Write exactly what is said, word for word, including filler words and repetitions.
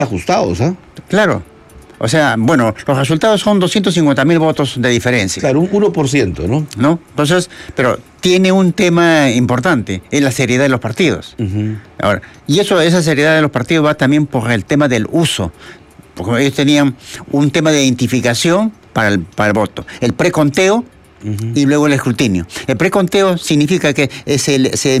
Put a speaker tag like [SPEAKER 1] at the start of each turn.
[SPEAKER 1] ajustados, ¿ah? ¿eh?
[SPEAKER 2] Claro. O sea, bueno, los resultados son doscientos cincuenta mil votos de diferencia.
[SPEAKER 1] Claro, un uno por ciento, ¿no?
[SPEAKER 2] ¿No? Entonces, pero tiene un tema importante, es la seriedad de los partidos. Uh-huh. Ahora, y eso, esa seriedad de los partidos va también por el tema del uso. Porque ellos tenían un tema de identificación para el, para el voto. El preconteo uh-huh. y luego el escrutinio. El preconteo significa que es el, se